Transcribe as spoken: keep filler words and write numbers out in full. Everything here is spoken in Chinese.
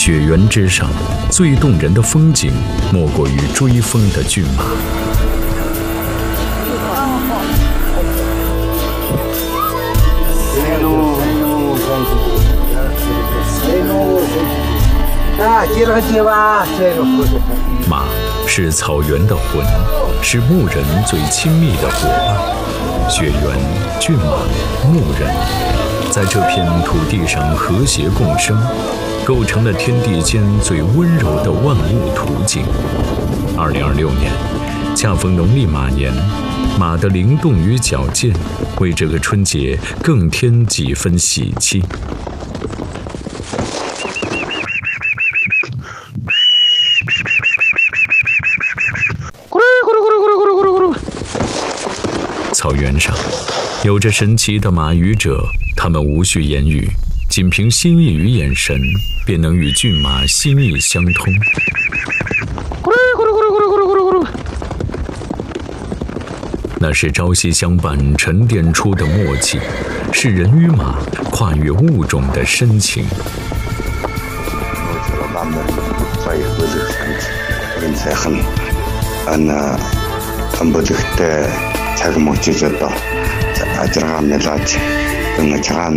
雪原之上，最动人的风景，莫过于追风的骏马。马是草原的魂，是牧人最亲密的伙伴。雪原、骏马、牧人，在这片土地上和谐共生，构成了天地间最温柔的万物图景。二零二六年，恰逢农历马年，马的灵动与矫健，为这个春节更添几分喜气。草原上，有着神奇的马语者，他们无需言语，仅凭心意与眼神，便能与骏马心意相通。那是朝夕相伴沉淀出的默契，是人与马跨越物种的深情。 цаг мөчөж одоо ажиргаа мэлаач энэ цагаан